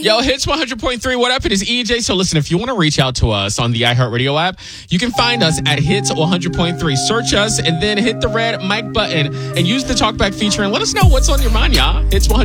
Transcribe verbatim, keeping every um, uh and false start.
Yo, Hits one hundred point three. What up? It is E J. So listen, if you want to reach out to us on the iHeartRadio app, you can find us at Hits one hundred point three. Search us and then hit the red mic button and use the talkback feature and let us know what's on your mind, y'all. Hits one hundred.